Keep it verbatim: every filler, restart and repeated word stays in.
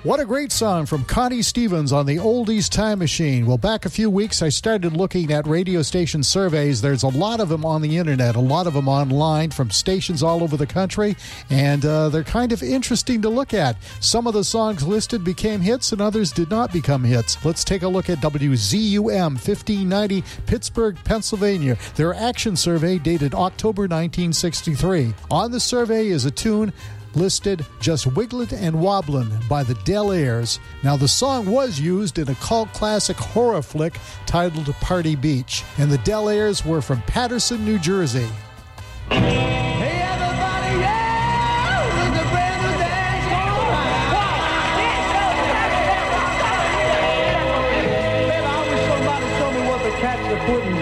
What a great song from Connie Stevens on the Oldies Time Machine. Well, back a few weeks, I started looking at radio station surveys. There's a lot of them on the internet, a lot of them online from stations all over the country, and uh, they're kind of interesting to look at. Some of the songs listed became hits and others did not become hits. Let's take a look at W Z U M fifteen ninety, Pittsburgh, Pennsylvania. Their action survey dated October nineteen sixty-three. On the survey is a tune listed Just Wigglin' and Wobblin' by the Del Airs. Now, the song was used in a cult classic horror flick titled Party Beach, and the Del Airs were from Paterson, New Jersey.